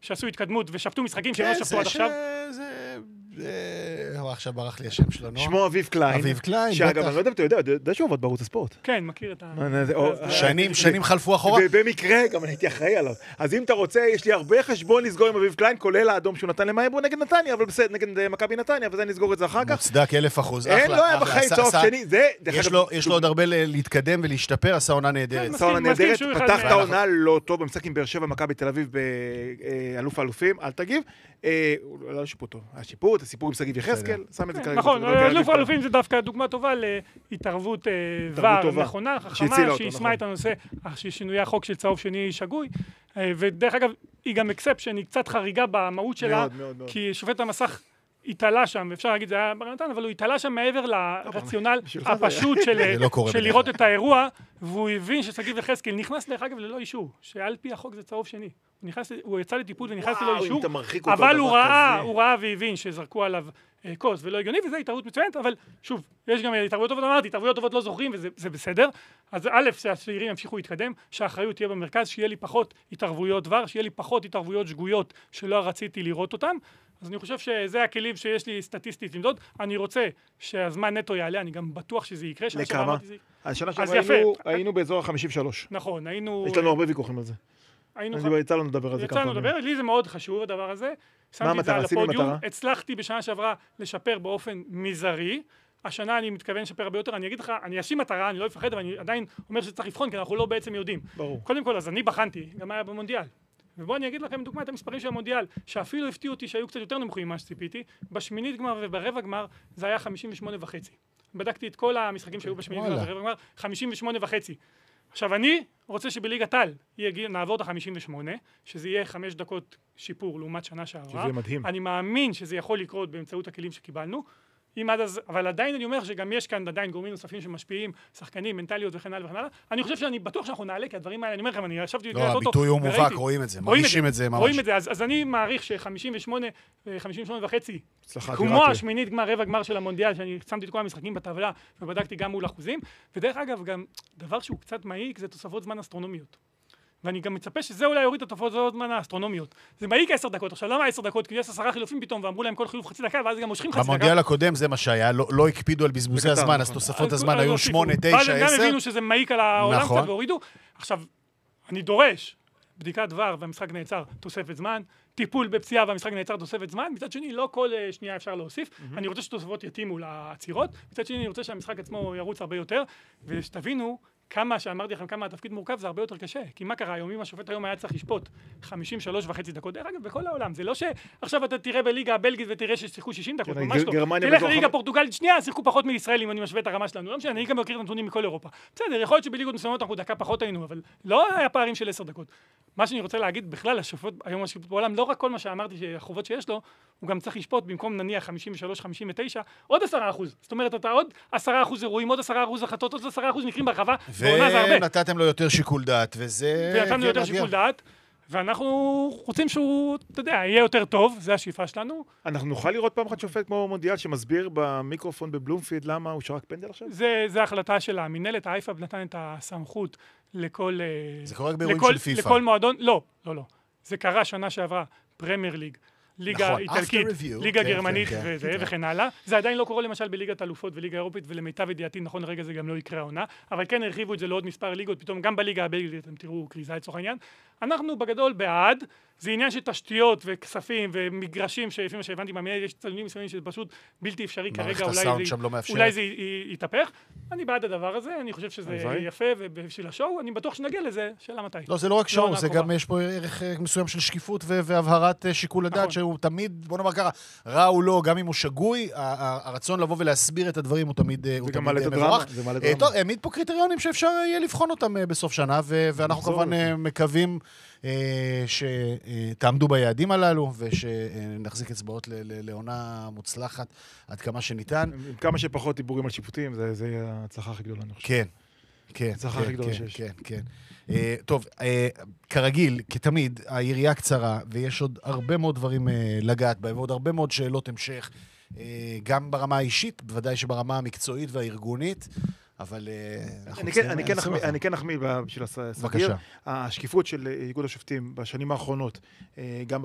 שעשו התקדמות ושפטו משחקים שלא שפטו עד עכשיו. עכשיו ברח לי השם שלנו. שמו אביב קליין. אביב קליין, שאגב, אני לא יודע אם אתה יודע שהוא עובד בערוץ הספורט. כן, מכיר את שנים חלפו אחורה. ובמקרה, גם אני הייתי אחראי עליו. אז אם אתה רוצה, יש לי הרבה חשבון לסגור עם אביב קליין, כולל האדום שהוא נתן למאייבו נגד נתניה, אבל בסדר, נגד מכבי נתניה, וזה נסגור את זה אחר כך. מוצדק 1000%. אין, לא היה בחיים צהוב שני. יש לו עוד הרבה להתקדם ולהשתפר, עשה עונה נהדרת. עשה עונה נהדרת, פתח את העונה לא טוב, במשחק עם באר שבע מכבי תל אביב באלוף האלופים, אל תגיב. לא שיפוט טוב. השיפוט, הסיפור עם שגיב יחזקאל, שם את זה כרגע. נכון, אלוף האלופים זה דווקא דוגמה טובה להתערבות ור נכונה, חכמה, שישמע את הנושא, שינוי החוק של צהוב שני שגוי, ודרך אגב, היא גם אקספשן, היא קצת חריגה במהות שלה, כי שופט המסך התעלה שם, אפשר להגיד, זה היה ברנתן, אבל הוא התעלה שם מעבר לרציונל הפשוט של לראות את האירוע, והוא הבין ששגיב יחזקאל נכנס דרך אגב ללא אישור, שעל פי החוק זה צהוב שני. הוא יצא לטיפול ונכנס ללא אישור, אבל הוא ראה והבין שזרקו עליו קוס ולא הגיוני, וזה התערבות מצוינת, אבל שוב, יש גם התערבויות טובות, אמרתי, התערבויות טובות לא זוכרים, וזה בסדר. אז א', שהצעירים ימשיכו להתקדם, שהאחריות תהיה במרכז, שיהיה לי פחות התערבויות דבר, שיהיה לי פחות התערבויות שגויות שלא רציתי לראות אותם. אז אני חושב שזה הכלים שיש לי סטטיסטית למדוד. אני רוצה שהזמן נטו יעלה, אני גם בטוח שזה יקרה. לכמה? השנה שעברה היינו באזור ה-53. נכון, היינו... יש לנו הרבה ויכוחים על זה. יצא לנו לדבר על זה כמה פעמים. לי זה מאוד חשוב הדבר הזה. שמתי את זה על הפודיום, הצלחתי בשנה שעברה לשפר באופן מזערי. השנה אני מתכוון לשפר הרבה יותר. אני אגיד לך, אני אשים מטרה, אני לא אפחד, אבל אני עדיין אומר שצריך לבחון, כי אנחנו לא בעצם יודעים. ברור. קודם כל, אז אני בחנתי, גם היה במונדיאל. ובואו אני אגיד לכם דוגמא את המספרים של המונדיאל, שאפילו הפתיעו אותי שהיו קצת יותר נמוכים ממה שציפיתי. בשמינית גמר וברבע גמר זה היה 58.5. בדקתי את כל המשחקים שהיו בשמינית גמר וברבע גמר, 58.5. עכשיו אני רוצה שבליגת העל נעבור את ה-58, שזה יהיה 5 דקות שיפור לעומת שנה שעברה. שזה מדהים. אני מאמין שזה יכול לקרות באמצעות הכלים שקיבלנו. אבל עדיין אני אומר שגם יש כאן עדיין גורמים נוספים שמשפיעים, שחקנים, מנטליות וכן הלאה וכן הלאה. אני חושב שאני בטוח שאנחנו נעלה, כי הדברים האלה, אני אומר לכם, אני ישבתי לא, הביטוי הוא מובהק, רואים את זה, מרגישים את זה ממש. רואים את זה, אז אני מעריך ש-58 וחצי, כמו השמינית גמר, רבע גמר של המונדיאל, שאני שמתי את כל המשחקים בטבלה ובדקתי גם מול אחוזים, ודרך אגב, גם דבר שהוא קצת מעיק, זה תוספות זמן אסטרונומיות. ואני גם מצפה שזה אולי יוריד את התופעות זמן האסטרונומיות. זה מעיק 10 דקות. עכשיו, למה 10 דקות? כי יש 10 חילופים פתאום, ואמרו להם כל חילוף חצי דקה, ואז גם מושכים חצי דקה. במונדיאל הקודם זה מה שהיה, לא הקפידו על בזבוזי הזמן, אז תוספות הזמן היו 8, 9, 10. ואז הם גם הבינו שזה מעיק על העולם קצת והורידו. עכשיו, אני דורש בדיקת דבר והמשחק נעצר תוספת זמן, טיפול בפציעה והמשחק נעצר תוספת זמן. מצד שני, לא כל שנייה אפשר להוסיף. אני רוצה שתוספות יתאימו לעצירות. מצד שני, אני רוצה שהמשחק עצמו ירוץ הרבה יותר, ושתבינו כמה שאמרתי לכם, כמה התפקיד מורכב, זה הרבה יותר קשה. כי מה קרה היום? אם השופט היום היה צריך לשפוט 53.5 דקות, דרך אגב, בכל העולם. זה לא שעכשיו אתה תראה בליגה הבלגית ותראה ששיחקו 60 דקות, ממש לא. תלך לליגה פורטוגלית, שנייה, שיחקו פחות מישראל אם אני משווה את הרמה שלנו. לא משנה, אני גם מכיר את הנתונים מכל אירופה. בסדר, יכול להיות שבליגות מסוימות אנחנו דקה פחות היינו, אבל לא היה פערים של 10 דקות. מה שאני רוצה להגיד, בכלל, השופט היום השיפוט בעולם, לא רק כל מה שאמרתי שהחובות שיש לו, הוא גם צריך לשפוט במקום נניח 53, 59, עוד 10%. זאת אומרת, אתה עוד 10% אירועים, עוד 10% החלטות, עוד 10% מקרים ברחבה, ונתתם לו יותר שיקול דעת, ונתתם לו יותר שיקול דעת, ואנחנו רוצים שהוא, אתה יודע, יהיה יותר טוב, זה השאיפה שלנו. אנחנו נוכל לראות פעם אחת שופט כמו מונדיאל שמסביר במיקרופון בבלומפילד למה הוא שרק פנדל עכשיו? זה החלטה של המנהלת, האיפה נתן את הסמכות לכל... זה קורה רק באירועים של פיפא. לכל מועדון, לא. זה קרה שנה שעברה, פרמייר ליג. ליגה איטלקית, ליגה גרמנית וכן הלאה. זה עדיין לא קורה למשל בליגת אלופות וליגה אירופית, ולמיטב ידיעתי נכון לרגע זה גם לא יקרה העונה, אבל כן הרחיבו את זה לעוד מספר ליגות, פתאום גם בליגה הבלגית אתם תראו קריזה לצורך העניין. אנחנו בגדול בעד, זה עניין של תשתיות וכספים ומגרשים שלפי מה שהבנתי מהמנהל, יש צלמים מסוימים שזה פשוט בלתי אפשרי כרגע, אולי זה יתהפך. אני בעד הדבר הזה, אני חושב שזה יפה ובשביל השואו, אני בטוח שנגיע לזה, שאלה מתי. לא, זה לא רק שואו, זה גם יש פה ערך מסוים של שקיפות והבהרת שיקול הדעת, שהוא תמיד, בוא נאמר ככה, רע או לא, גם אם הוא שגוי, הרצון לבוא ולהסביר את הדברים הוא תמיד מבורך. טוב, העמיד פה קריטריונים שאפשר יהיה לבחון אותם בסוף שנה, ואנחנו כמובן מקווים שתעמדו ביעדים הללו, ושנחזיק אצבעות לעונה מוצלחת עד כמה שניתן. עם כמה שפחות דיבורים על שיפוטים, זה יהיה ההצלחה הכי גדולה, אני חושב. כן. ההצלחה הכי גדולה שיש. כן. טוב, כרגיל, כתמיד, היריעה קצרה, ויש עוד הרבה מאוד דברים לגעת בהם, ועוד הרבה מאוד שאלות המשך, גם ברמה האישית, בוודאי שברמה המקצועית והארגונית, אבל אני כן אחמיא בשביל הסגיר. השקיפות של איגוד השופטים בשנים האחרונות, גם